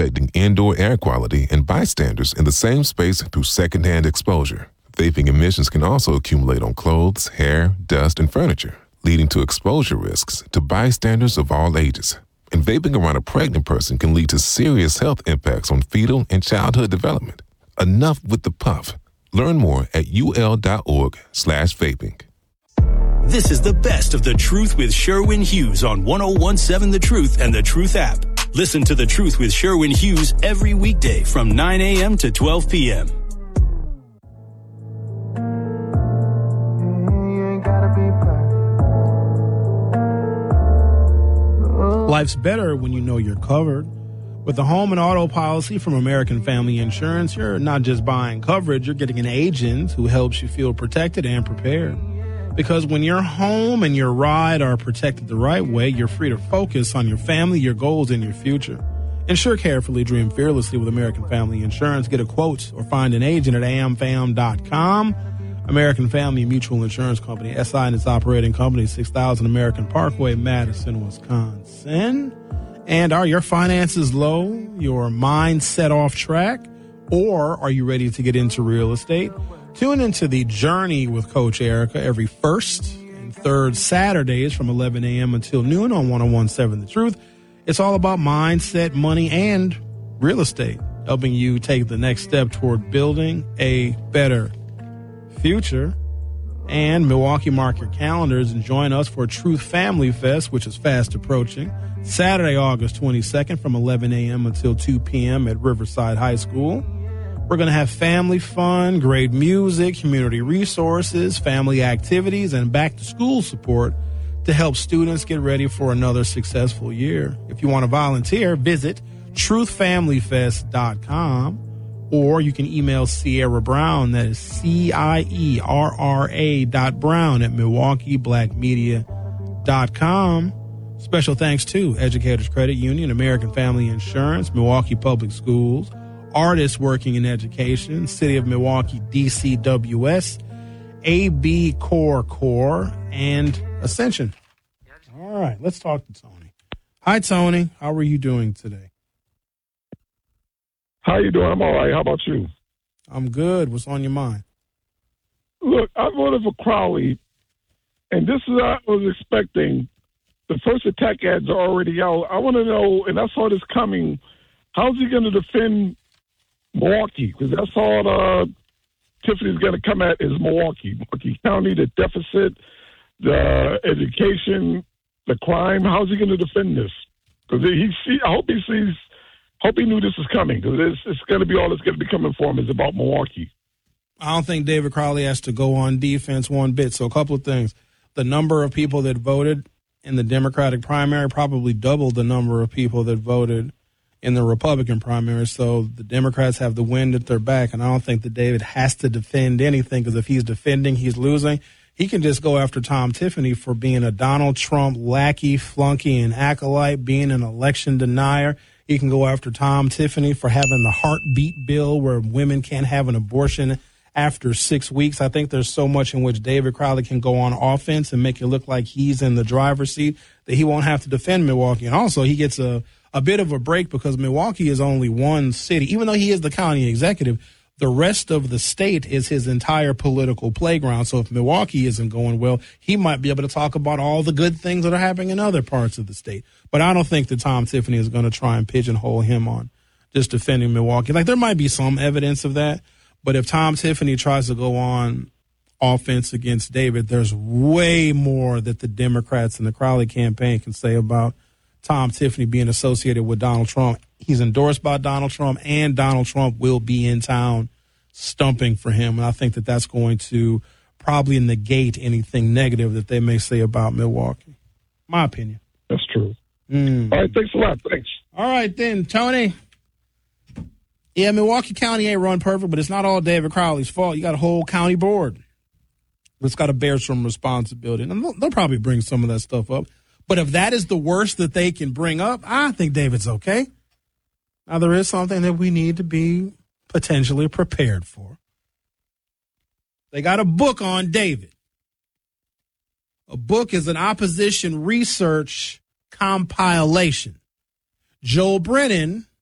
affecting indoor air quality and bystanders in the same space through secondhand exposure. Vaping emissions can also accumulate on clothes, hair, dust, and furniture, leading to exposure risks to bystanders of all ages. And vaping around a pregnant person can lead to serious health impacts on fetal and childhood development. Enough with the puff. Learn more at ul.org/vaping. This is the best of The Truth with Sherwin Hughes on 1017 The Truth and The Truth app. Listen to The Truth with Sherwin Hughes every weekday from 9 a.m. to 12 p.m. Life's better when you know you're covered. With the home and auto policy from American Family Insurance, you're not just buying coverage, you're getting an agent who helps you feel protected and prepared. Because when your home and your ride are protected the right way, you're free to focus on your family, your goals, and your future. Insure carefully, dream fearlessly with American Family Insurance. Get a quote or find an agent at amfam.com. American Family Mutual Insurance Company, SI and its operating company, 6000 American Parkway, Madison, Wisconsin. And are your finances low, your mindset off track, or are you ready to get into real estate? Tune into The Journey with Coach Erica every first and third Saturdays from 11 a.m. until noon on 1017 The Truth. It's all about mindset, money, and real estate, helping you take the next step toward building a better future. And Milwaukee, mark your calendars and join us for Truth Family Fest, which is fast approaching. Saturday, August 22nd from 11 a.m. until 2 p.m. at Riverside High School. We're going to have family fun, great music, community resources, family activities, and back-to-school support to help students get ready for another successful year. If you want to volunteer, visit truthfamilyfest.com. Or you can email Sierra Brown, that is CIERRA.Brown at MilwaukeeBlackMedia.com. Special thanks to Educators Credit Union, American Family Insurance, Milwaukee Public Schools, Artists Working in Education, City of Milwaukee, DCWS, AB Core, and Ascension. All right, let's talk to Tony. Hi, Tony. How are you doing today? How you doing? I'm all right. How about you? I'm good. What's on your mind? Look, I voted for Crowley, and this is what I was expecting. The first attack ads are already out. I want to know, and I saw this coming, how's he going to defend Milwaukee? Because that's all Tiffany's going to come at is Milwaukee. Milwaukee County, the deficit, the education, the crime. How's he going to defend this? Because I hope he knew this was coming, because it's going to be all that's going to be coming for him is about Milwaukee. I don't think David Crowley has to go on defense one bit. So a couple of things. The number of people that voted in the Democratic primary probably doubled the number of people that voted in the Republican primary. So the Democrats have the wind at their back, and I don't think that David has to defend anything, because if he's defending, he's losing. He can just go after Tom Tiffany for being a Donald Trump lackey, flunky, and acolyte, being an election denier. He can go after Tom Tiffany for having the heartbeat bill where women can't have an abortion after 6 weeks. I think there's so much in which David Crowley can go on offense and make it look like he's in the driver's seat that he won't have to defend Milwaukee. And also he gets a bit of a break because Milwaukee is only one city. Even though he is the county executive, the rest of the state is his entire political playground. So if Milwaukee isn't going well, he might be able to talk about all the good things that are happening in other parts of the state. But I don't think that Tom Tiffany is going to try and pigeonhole him on just defending Milwaukee. Like, there might be some evidence of that, but if Tom Tiffany tries to go on offense against David, there's way more that the Democrats and the Crowley campaign can say about Tom Tiffany being associated with Donald Trump. He's endorsed by Donald Trump, and Donald Trump will be in town stumping for him. And I think that that's going to probably negate anything negative that they may say about Milwaukee. My opinion. That's true. All right, thanks a lot. Thanks. All right, then, Tony. Yeah, Milwaukee County ain't run perfect, but it's not all David Crowley's fault. You got a whole county board that's got to bear some responsibility. And they'll probably bring some of that stuff up. But if that is the worst that they can bring up, I think David's okay. Now, there is something that we need to be potentially prepared for. They got a book on David. A book is an opposition research compilation. Joel Brennan